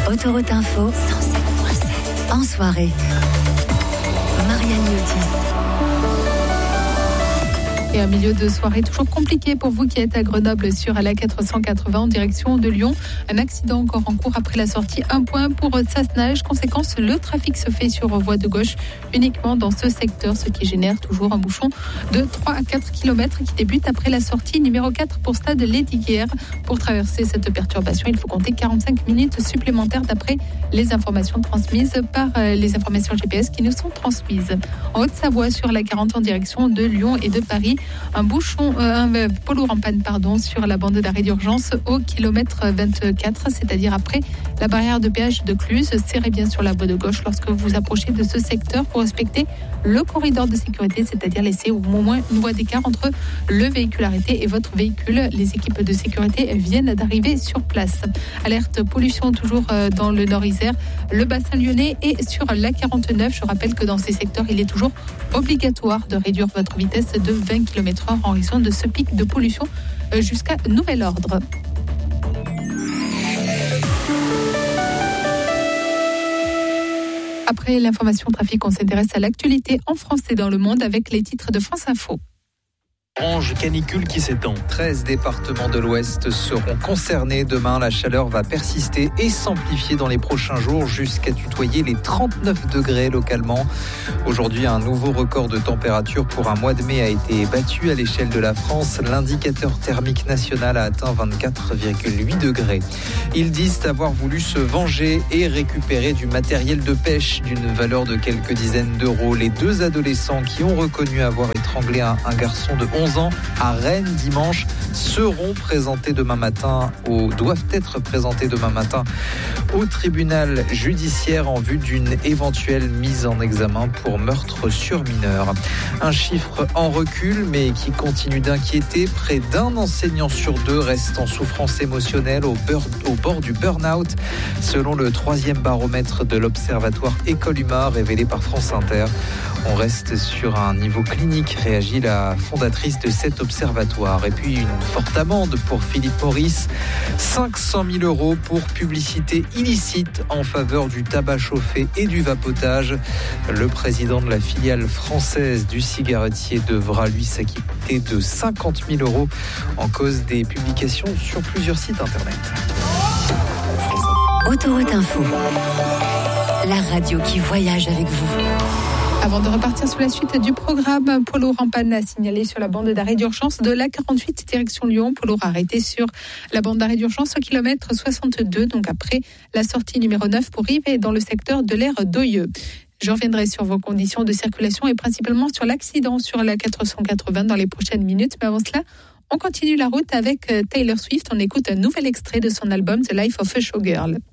Autoroute Info 107.7. En soirée, Marianne Yotis. Et un milieu de soirée toujours compliqué pour vous qui êtes à Grenoble sur la 480 en direction de Lyon. Un accident encore en cours après la sortie. Un point pour Sassenage. Conséquence, le trafic se fait sur voie de gauche uniquement dans ce secteur, ce qui génère toujours un bouchon de 3 à 4 km qui débute après la sortie numéro 4 pour Stade Lesdiguières. Pour traverser cette perturbation, il faut compter 45 minutes supplémentaires d'après les informations transmises par les informations GPS qui nous sont transmises. En Haute-Savoie sur la 40 en direction de Lyon et de Paris. Un poids lourd en panne sur la bande d'arrêt d'urgence au kilomètre 24, c'est-à-dire après la barrière de péage de Cluse. Serrez bien sur la voie de gauche lorsque vous approchez de ce secteur pour respecter le corridor de sécurité, c'est-à-dire laisser au moins une voie d'écart entre le véhicule arrêté et votre véhicule. Les équipes de sécurité viennent d'arriver sur place. Alerte pollution toujours dans le Nord-Isère, le bassin lyonnais et sur la 49. Je rappelle que dans ces secteurs, il est toujours obligatoire de réduire votre vitesse de 20 km/h en raison de ce pic de pollution jusqu'à nouvel ordre. Après l'information trafic, on s'intéresse à l'actualité en France et dans le monde avec les titres de France Info. Orange canicule qui s'étend. 13 départements de l'Ouest seront concernés. Demain, la chaleur va persister et s'amplifier dans les prochains jours jusqu'à tutoyer les 39 degrés localement. Aujourd'hui, un nouveau record de température pour un mois de mai a été battu à l'échelle de la France. L'indicateur thermique national a atteint 24,8 degrés. Ils disent avoir voulu se venger et récupérer du matériel de pêche d'une valeur de quelques dizaines d'euros. Les deux adolescents qui ont reconnu avoir étranglé un garçon de 11 ans à Rennes dimanche doivent être présentés demain matin au tribunal judiciaire en vue d'une éventuelle mise en examen pour meurtre sur mineur. Un chiffre en recul mais qui continue d'inquiéter. Près d'un enseignant sur deux reste en souffrance émotionnelle au bord du burn-out, selon le 3e baromètre de l'Observatoire École Humain révélé par France Inter. On reste sur un niveau clinique, réagit la fondatrice de cet observatoire. Et puis une forte amende pour Philippe Maurice, 500 000 € pour publicité illicite en faveur du tabac chauffé et du vapotage. Le président de la filiale française du cigarettier devra lui s'acquitter de 50 000 € en cause des publications sur plusieurs sites internet. Autoroute Info, la radio qui voyage avec vous. Avant de repartir sur la suite du programme, un poids lourd en panne a signalé sur la bande d'arrêt d'urgence de la 48 direction Lyon. Poids lourd arrêté sur la bande d'arrêt d'urgence au kilomètre 62, donc après la sortie numéro 9 pour Yves et dans le secteur de l'aire d'Oyeux. Je reviendrai sur vos conditions de circulation et principalement sur l'accident sur la 480 dans les prochaines minutes. Mais avant cela, on continue la route avec Taylor Swift. On écoute un nouvel extrait de son album The Life of a Showgirl.